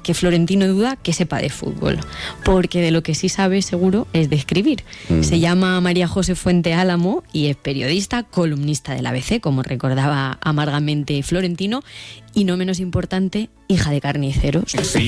que Florentino duda que sepa de fútbol, porque de lo que sí sabe seguro es de escribir. Se llama María José Fuente Álamo y es periodista, columnista del ABC, como recordaba amargamente Florentino, y no menos importante, hija de carniceros.